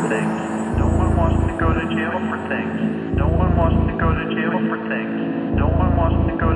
things. No one wants to go to jail for things. No one wants to go to jail for things. No one wants to go